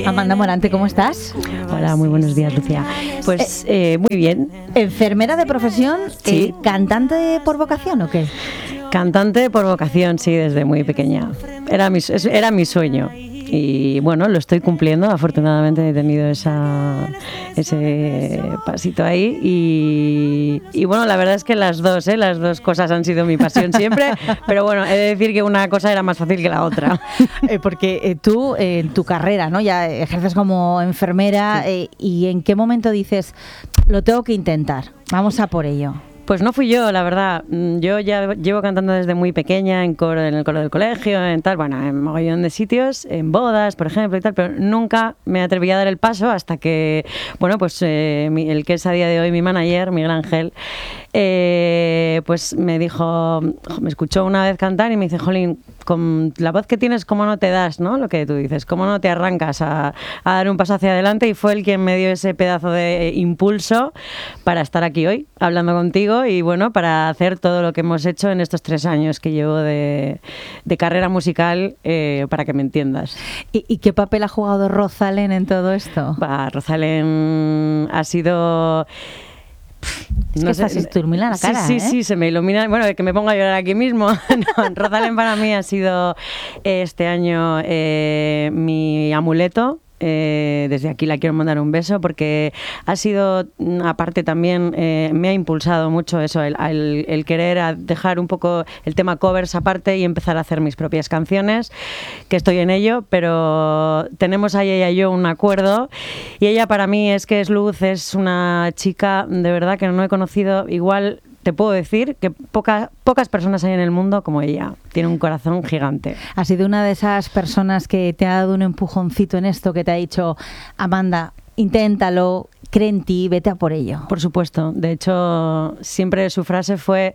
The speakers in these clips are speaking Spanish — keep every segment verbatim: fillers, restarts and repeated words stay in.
Amanda Morante, ¿cómo estás? Hola, muy buenos días, Lucía. Pues eh, muy bien. ¿Enfermera de profesión? Sí. Eh, ¿Cantante por vocación o qué? Cantante por vocación, sí, desde muy pequeña. Era mi, era mi sueño. Y bueno, lo estoy cumpliendo. Afortunadamente he tenido esa, ese pasito ahí. Y, y bueno, la verdad es que las dos, ¿eh? las dos cosas han sido mi pasión siempre. Pero bueno, he de decir que una cosa era más fácil que la otra. Eh, porque eh, tú, eh, en tu carrera, ¿no? Ya ejerces como enfermera. Sí. Eh, ¿Y en qué momento dices, lo tengo que intentar? Vamos a por ello. Pues no fui yo, la verdad. Yo ya llevo cantando desde muy pequeña, en coro, en el coro del colegio, en tal, bueno, en mogollón de sitios, en bodas, por ejemplo, y tal, pero nunca me atreví a dar el paso hasta que, bueno, pues eh, mi, el que es a día de hoy mi manager, Miguel Ángel, eh, pues me dijo, me escuchó una vez cantar y me dice, jolín, con la voz que tienes, ¿cómo no te das, no? Lo que tú dices, ¿cómo no te arrancas a, a dar un paso hacia adelante? Y fue el quien me dio ese pedazo de impulso para estar aquí hoy, hablando contigo y, bueno, para hacer todo lo que hemos hecho en estos tres años que llevo de, de carrera musical, eh, para que me entiendas. ¿Y, ¿Y qué papel ha jugado Rosalén en todo esto? Bah, Rosalén ha sido... Es no que sé, estás ilumina la cara, sí, ¿eh? sí, sí, se me ilumina. Bueno, que me ponga a llorar aquí mismo. No, Rosalén para mí ha sido este año eh, mi amuleto. Eh, desde aquí la quiero mandar un beso porque ha sido, aparte también, eh, me ha impulsado mucho eso, el, el, el querer a dejar un poco el tema covers aparte y empezar a hacer mis propias canciones, que estoy en ello, pero tenemos ahí ella y yo un acuerdo y ella para mí es que es luz, es una chica de verdad que no he conocido igual. Te puedo decir que poca, pocas personas hay en el mundo como ella. Tiene un corazón gigante. ¿Ha sido una de esas personas que te ha dado un empujoncito en esto, que te ha dicho, Amanda, inténtalo, cree en ti, vete a por ello? Por supuesto. De hecho, siempre su frase fue,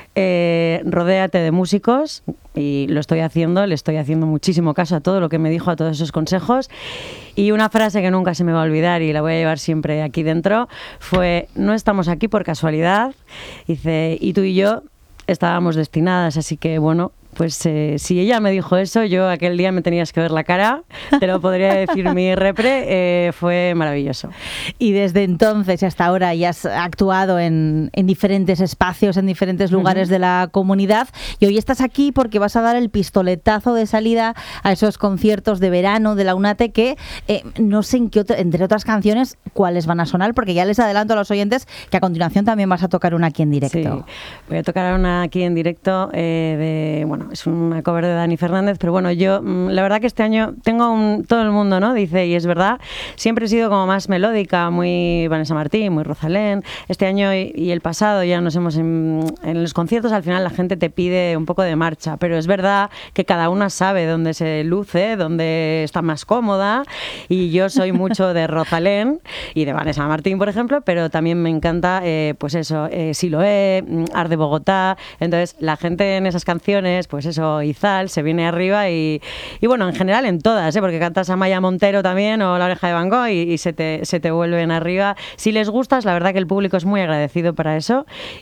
eh, rodéate de músicos, y lo estoy haciendo, le estoy haciendo muchísimo caso a todo lo que me dijo, a todos esos consejos. Y una frase que nunca se me va a olvidar y la voy a llevar siempre aquí dentro fue, no estamos aquí por casualidad. Dice, y tú y yo estábamos destinadas, así que bueno, pues eh, si ella me dijo eso, yo aquel día me tenías que ver la cara, te lo podría decir mi repre, eh, fue maravilloso. Y desde entonces hasta ahora ya has actuado en, en diferentes espacios, en diferentes lugares uh-huh. de la comunidad, y hoy estás aquí porque vas a dar el pistoletazo de salida a esos conciertos de verano de la UNATE que eh, no sé en qué otro, entre otras canciones cuáles van a sonar, porque ya les adelanto a los oyentes que a continuación también vas a tocar una aquí en directo. Sí, voy a tocar una aquí en directo eh, de, bueno, es una cover de Dani Fernández, pero bueno, yo la verdad que este año tengo un, todo el mundo, ¿no? Dice, y es verdad, siempre he sido como más melódica, muy Vanessa Martín, muy Rosalén. Este año y, y el pasado ya nos hemos, en, en los conciertos al final la gente te pide un poco de marcha, pero es verdad que cada una sabe dónde se luce, dónde está más cómoda, y yo soy mucho de Rosalén y de Vanessa Martín, por ejemplo, pero también me encanta, eh, pues eso, eh, Siloé, Art de Bogotá. Entonces la gente en esas canciones, pues eso, Izal, se viene arriba y, y bueno, en general en todas, ¿eh? Porque cantas a Maya Montero también o La Oreja de Van Gogh y, y se, te, se te vuelven arriba. Si les gustas, la verdad que el público es muy agradecido para eso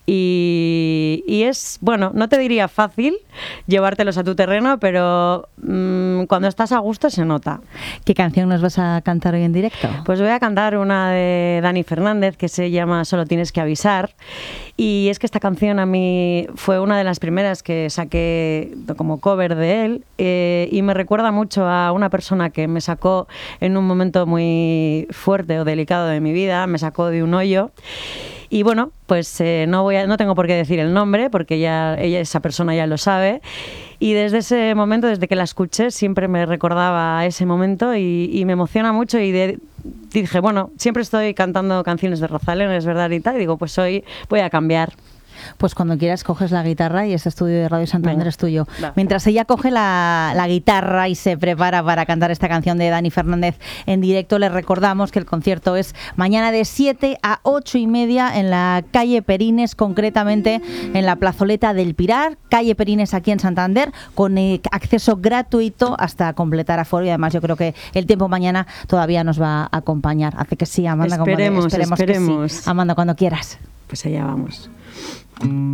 y, y es, bueno, no te diría fácil llevártelos a tu terreno, pero mmm, cuando estás a gusto se nota. ¿Qué canción nos vas a cantar hoy en directo? Pues voy a cantar una de Dani Fernández que se llama Solo tienes que avisar, y es que esta canción a mí fue una de las primeras que saqué como cover de él, eh, y me recuerda mucho a una persona que me sacó en un momento muy fuerte o delicado de mi vida, me sacó de un hoyo. Y bueno, pues eh, no voy a, no tengo por qué decir el nombre porque ya ella, esa persona ya lo sabe. Y desde ese momento, desde que la escuché, siempre me recordaba a ese momento y, y me emociona mucho. Y de, dije, bueno, siempre estoy cantando canciones de Rosalén, es verdad y tal. Y digo, pues hoy voy a cambiar. Pues cuando quieras coges la guitarra y este estudio de Radio Santander Venga. Es tuyo. Va. Mientras ella coge la, la guitarra y se prepara para cantar esta canción de Dani Fernández en directo, les recordamos que el concierto es mañana de siete a ocho y media en la calle Perines, concretamente en la plazoleta del Pilar, calle Perines aquí en Santander, con eh, acceso gratuito hasta completar aforo, y además yo creo que el tiempo mañana todavía nos va a acompañar. Hace que sí, Amanda. Esperemos, como de, esperemos, esperemos. Que sí. Amanda, cuando quieras. Pues allá vamos.